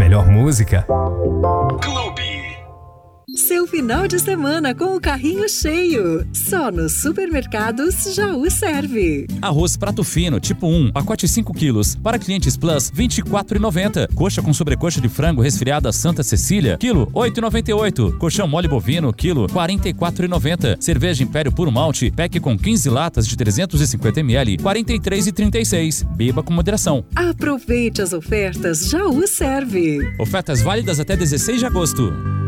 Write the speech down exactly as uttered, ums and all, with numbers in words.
melhor música. Clube. Seu final de semana com o carrinho cheio. Só nos supermercados Jaú serve. Arroz prato fino, tipo um, pacote cinco quilos. Para clientes Plus, vinte e quatro reais e noventa centavos. Coxa com sobrecoxa de frango resfriada Santa Cecília, quilo, oito reais e noventa e oito centavos. Colchão mole bovino, quilo, quarenta e quatro reais e noventa centavos. Cerveja Império Puro Malte, pack com quinze latas de trezentos e cinquenta mililitros, quarenta e três reais e trinta e seis centavos. Beba com moderação. Aproveite as ofertas Jaú serve. Ofertas válidas até dezesseis de agosto.